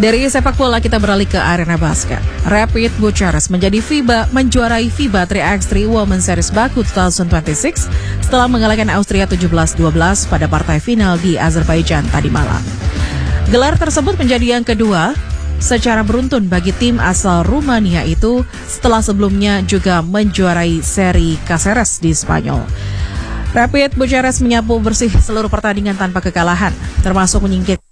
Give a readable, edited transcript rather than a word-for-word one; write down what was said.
Dari sepak bola kita beralih ke arena basket. Rapid Bucharest menjuarai FIBA 3x3 Women's Series Baku 2026 setelah mengalahkan Austria 17-12 pada partai final di Azerbaijan tadi malam. Gelar tersebut menjadi yang kedua secara beruntun bagi tim asal Rumania itu setelah sebelumnya juga menjuarai seri Caceres di Spanyol. Rapid Bucharest menyapu bersih seluruh pertandingan tanpa kekalahan, termasuk menyingkirkan